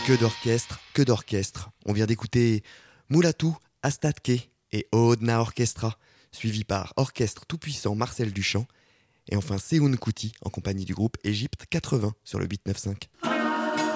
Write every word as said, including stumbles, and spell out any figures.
Que d'orchestre, que d'orchestre. On vient d'écouter Moulatou, Astatke et Odna Orchestra, suivi par Orchestre Tout-Puissant Marcel Duchamp, et enfin Seoun Kuti en compagnie du groupe Égypte quatre-vingts sur le huit neuf cinq.